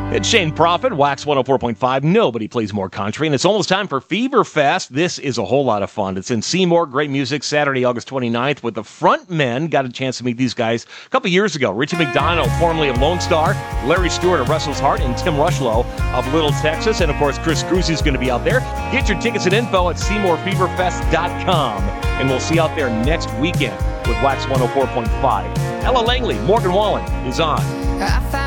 It's Shane Prophet, Wax 104.5. Nobody plays more country, and it's almost time for Fever Fest. This is a whole lot of fun. It's in Seymour. Great music, Saturday, August 29th, with the front men. Got a chance to meet these guys a couple years ago. Richie McDonald, formerly of Lone Star, Larry Stewart of Russell's Heart, and Tim Rushlow of Little Texas. And, of course, Chris Cruzy is going to be out there. Get your tickets and info at SeymourFeverFest.com. And we'll see you out there next weekend with Wax 104.5. Ella Langley, Morgan Wallen is on.